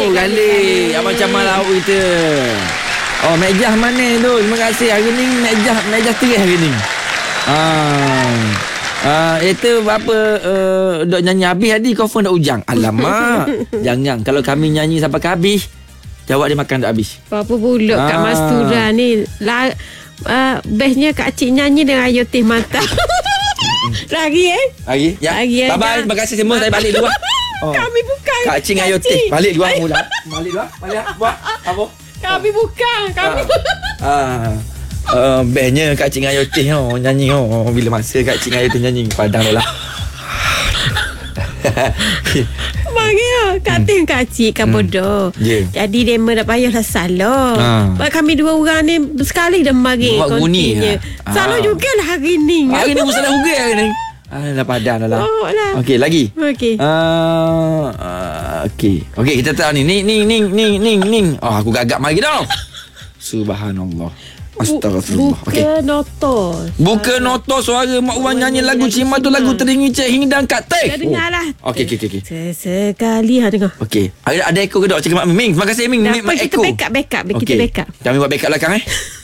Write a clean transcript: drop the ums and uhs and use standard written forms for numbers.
Galik. Abang Camal lauk kita. Oh, Mejah mana tu? Terima kasih. Hari ni Mejah terih hari ni. Itu apa dok nyanyi habis tadi kau phone dah ujang. Alamak. Jangan kalau kami nyanyi sampai habis, jawab dia makan tak habis. Apa pula Kak Mastura ni. Bestnya Kak Cik nyanyi dengan Ayu Teh Mata. Lagi Lagi? Ya. Lagi, bye-bye. Terima kasih semua. Saya balik dulu. Kami bukan Kak Cik Ayu Teh. Balik dulu mula. Balik dulu. Balik buat apa? Kami bukan. Bestnya Kak Cik Ayu Teh nyanyi. Bila masa Kak Cik Ayu Teh nyanyi padang tu lah. Mangnya Kak Teh Kak Cik kan bodoh. Jadi dia dah payahlah salah. Kami dua orang ni sekali dah mari kontinya. Salah jugalah hari ni. Hari ni salah juga hari ni. Dah padang dah lah. Okey, lagi. Okey. Okey, kita tahu ni. Ning. Aku gagap mari dah. Subhanallah. Astagfirullah. Buka noto suara Mak Wan nyanyi lagu Cima tu lagu teringi Cik Hingdang Kak Teh. Dengarlah. Okey. Sesekali dengar. Okey. Ada ekor ke tak cakap Mak Ming? Terima kasih Ming. Kita backup. Kita backup. Kami buat backup belakang